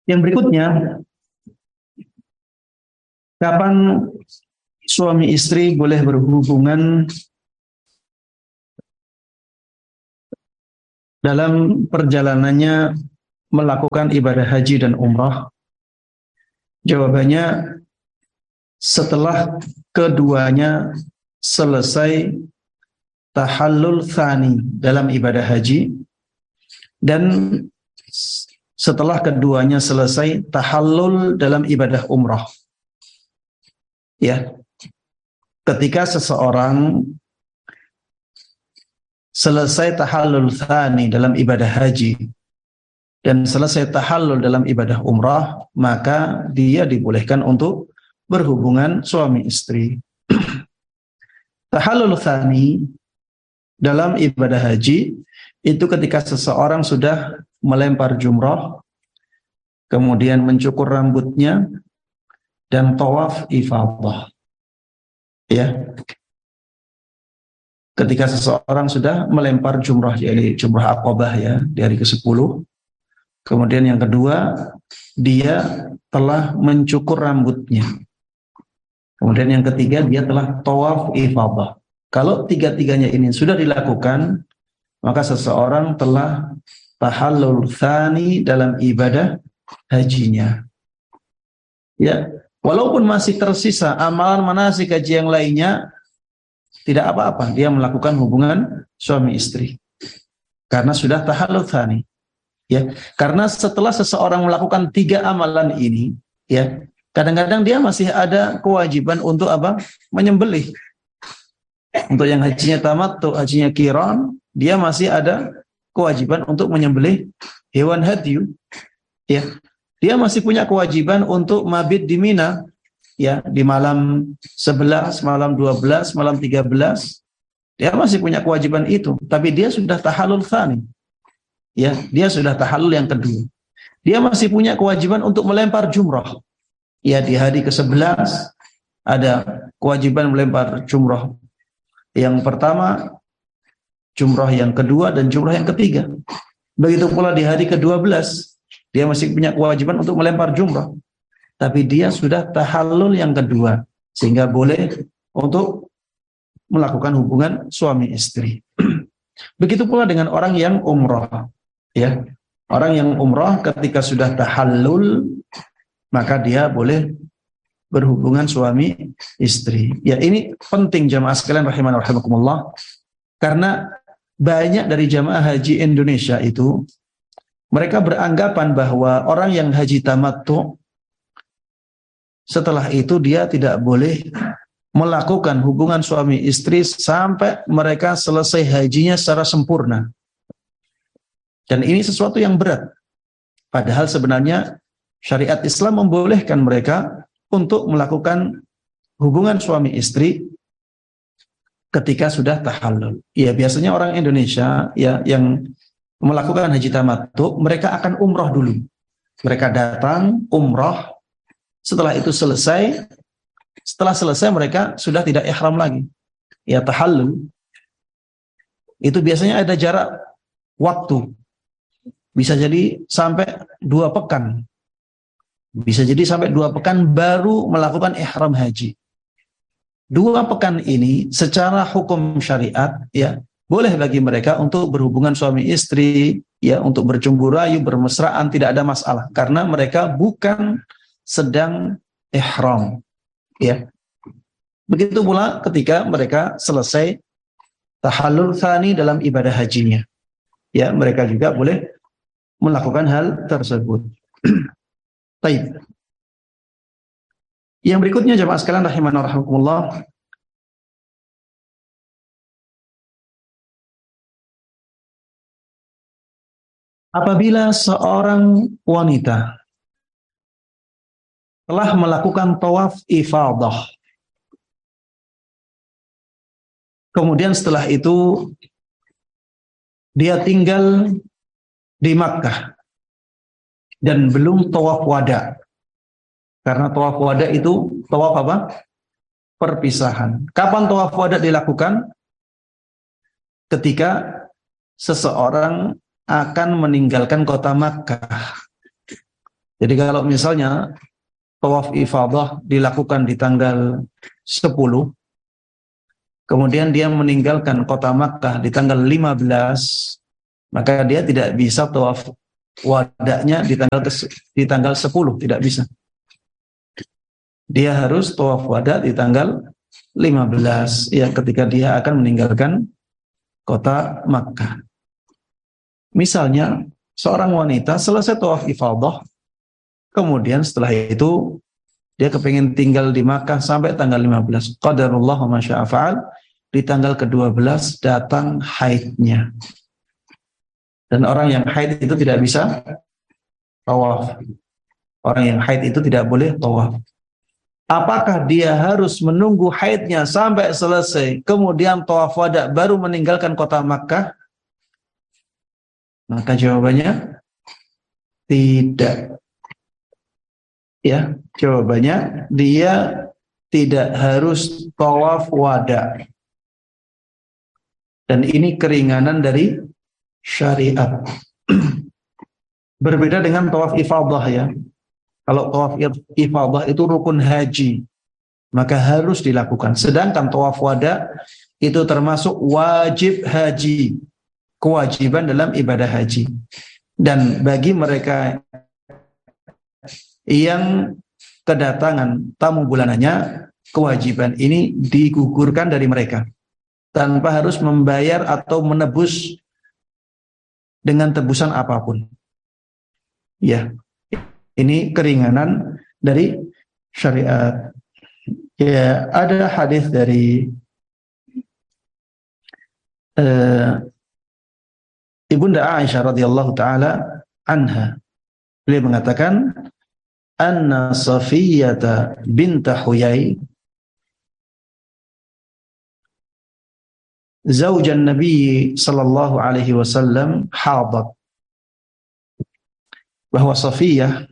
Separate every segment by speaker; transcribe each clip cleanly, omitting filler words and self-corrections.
Speaker 1: Yang berikutnya, kapan suami istri boleh berhubungan dalam perjalanannya melakukan ibadah haji dan umrah? Jawabannya, setelah keduanya selesai tahallul tsani dalam ibadah haji, dan setelah keduanya selesai tahallul dalam ibadah umrah. Ya, ketika seseorang selesai tahallul tsani dalam ibadah haji dan selesai tahallul dalam ibadah umrah, maka dia dibolehkan untuk berhubungan suami istri. Tahallul tsani dalam ibadah haji itu ketika seseorang sudah melempar jumrah, kemudian mencukur rambutnya dan tawaf ifadah. Ya. Ketika seseorang sudah melempar jumrah, yaitu jumrah Aqabah ya, di hari ke-10. Kemudian yang kedua, dia telah mencukur rambutnya. Kemudian yang ketiga, dia telah tawaf ifadah. Kalau tiga-tiganya ini sudah dilakukan, maka seseorang telah tahallul tsani dalam ibadah hajinya. Ya, walaupun masih tersisa amalan manasik haji yang lainnya, tidak apa-apa dia melakukan hubungan suami istri karena sudah tahallul tsani. Ya, karena setelah seseorang melakukan 3 amalan ini, ya, kadang-kadang dia masih ada kewajiban untuk apa? Menyembelih. Untuk yang hajinya tamattu, hajinya qiran, dia masih ada kewajiban untuk menyembelih hewan hadyu. Ya. Dia masih punya kewajiban untuk mabit di Mina, ya, di malam 11, malam 12, malam 13. Dia masih punya kewajiban itu, tapi dia sudah tahallul tsani. Ya, dia sudah tahallul yang kedua. Dia masih punya kewajiban untuk melempar jumrah. Ya, di hari ke-11 ada kewajiban melempar jumrah. Yang pertama, jumrah yang kedua, dan jumrah yang ketiga. Begitu pula di hari ke-12, dia masih punya kewajiban untuk melempar jumrah. Tapi dia sudah tahallul yang kedua, sehingga boleh untuk melakukan hubungan suami istri. Begitu pula dengan orang yang umrah. Ya, orang yang umrah ketika sudah tahallul, maka dia boleh berhubungan suami istri. Ya, ini penting jamaah sekalian rahimani wa rahimakumullah, karena banyak dari jamaah haji Indonesia itu mereka beranggapan bahwa orang yang haji tamattu setelah itu dia tidak boleh melakukan hubungan suami istri sampai mereka selesai hajinya secara sempurna. Dan ini sesuatu yang berat. Padahal sebenarnya syariat Islam membolehkan mereka untuk melakukan hubungan suami istri ketika sudah tahallul. Ya, biasanya orang Indonesia ya yang melakukan haji tamattu, mereka akan umrah dulu. Mereka datang umrah, setelah itu selesai, setelah selesai mereka sudah tidak ihram lagi. Ya, tahallul. Itu biasanya ada jarak waktu. Bisa jadi sampai 2 pekan. Bisa jadi sampai 2 pekan baru melakukan ihram haji. 2 pekan ini secara hukum syariat ya boleh bagi mereka untuk berhubungan suami istri, ya, untuk bercumbu rayu, bermesraan, tidak ada masalah karena mereka bukan sedang ihram, ya. Begitu pula ketika mereka selesai tahallul tsani dalam ibadah hajinya. Ya, mereka juga boleh melakukan hal tersebut. Baik. Yang berikutnya jemaah sekalian rahimani wa rahimakumullah, apabila seorang wanita telah melakukan tawaf ifadah, kemudian setelah itu dia tinggal di Makkah dan belum tawaf wada. Karena tawaf wada itu tawaf apa? Perpisahan. Kapan tawaf wada dilakukan? Ketika seseorang akan meninggalkan kota Makkah. Jadi kalau misalnya tawaf ifadah dilakukan di tanggal 10, kemudian dia meninggalkan kota Makkah di tanggal 15, maka dia tidak bisa tawaf wada'nya di tanggal 10, tidak bisa. Dia harus tawaf wada di tanggal 15 ya, ketika dia akan meninggalkan kota Makkah. Misalnya seorang wanita selesai tawaf ifadah, kemudian setelah itu dia kepingin tinggal di Makkah sampai tanggal 15. Qadarullah wa ma syaa fa'al. Di tanggal ke-12 datang haidnya. Dan orang yang haid itu tidak bisa tawaf. Orang yang haid itu tidak boleh tawaf. Apakah dia harus menunggu haidnya sampai selesai, kemudian tawaf wada baru meninggalkan kota Makkah? Maka jawabannya tidak. Ya, jawabannya dia tidak harus tawaf wada. Dan ini keringanan dari syariat. Berbeda dengan tawaf ifadah ya. Kalau tawaf ifadah itu rukun haji, maka harus dilakukan. Sedangkan tawaf wada itu termasuk wajib haji, kewajiban dalam ibadah haji. Dan bagi mereka yang kedatangan tamu bulanannya, kewajiban ini digugurkan dari mereka tanpa harus membayar atau menebus dengan tebusan apapun. Ya, ini keringanan dari syariat. Ya, ada hadis dari Ibunda Aisyah radhiyallahu taala anha. Beliau mengatakan, anna Safiyyah bint Huyai zaujan Nabi sallallahu alaihi wasallam hadat. Bahwa Safiyah,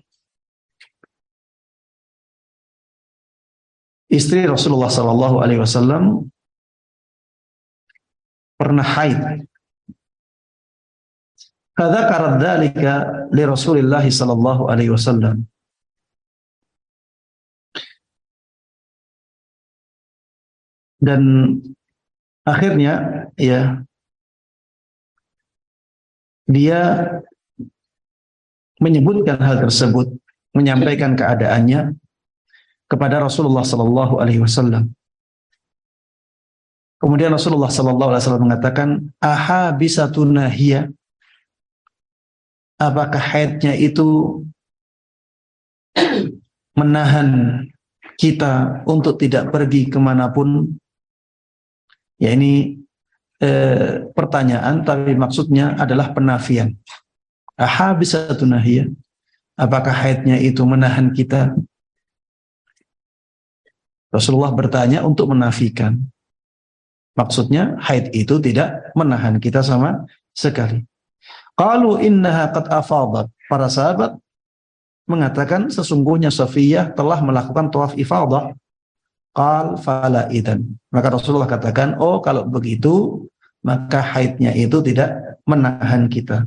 Speaker 1: istri Rasulullah sallallahu alaihi wasallam, pernah haid. Fadzakara dzalika li Rasulillah sallallahu alaihi wasallam. Dan akhirnya ya dia menyebutkan hal tersebut, menyampaikan keadaannya kepada Rasulullah sallallahu alaihi wasallam. Kemudian Rasulullah sallallahu alaihi wasallam mengatakan, "Aha bisatuna hiya?" Apakah haidnya itu menahan kita untuk tidak pergi kemanapun? Ya, ini pertanyaan, tapi maksudnya adalah penafian. Aha bisatuna hiya? Apakah haidnya itu menahan kita? Rasulullah bertanya untuk menafikan. Maksudnya haid itu tidak menahan kita sama sekali. Qalu innaha qad afadat. Para sahabat mengatakan sesungguhnya Safiyah telah melakukan tawaf ifadah. Qal fala idzan. Maka Rasulullah katakan, oh kalau begitu maka haidnya itu tidak menahan kita.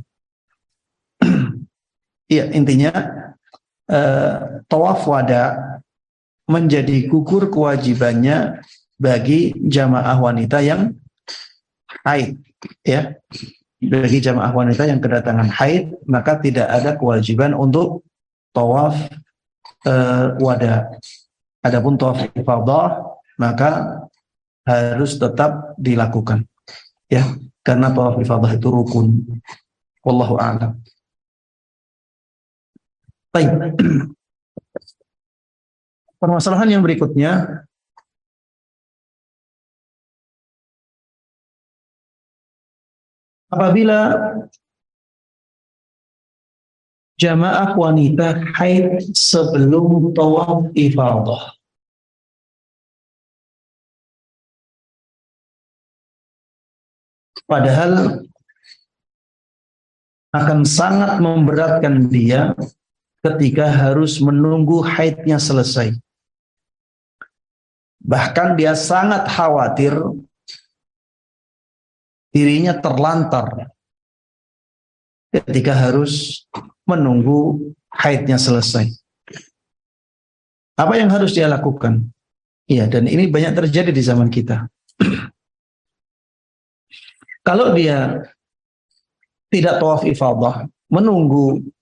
Speaker 1: Iya, intinya tawaf wada menjadi gugur kewajibannya bagi jamaah wanita yang haid, ya. Bagi jamaah wanita yang kedatangan haid, maka tidak ada kewajiban untuk tawaf wada. Adapun tawaf ifadah maka harus tetap dilakukan, ya, karena tawaf ifadah itu rukun. Wallahu a'lam. Baik. Permasalahan yang berikutnya, apabila jamaah wanita haid sebelum tawaf ifadah, padahal akan sangat memberatkan dia ketika harus menunggu haidnya selesai. Bahkan dia sangat khawatir dirinya terlantar ketika harus menunggu haidnya selesai. Apa yang harus dia lakukan? Iya, dan ini banyak terjadi di zaman kita. Kalau dia tidak tawaf ifadah, menunggu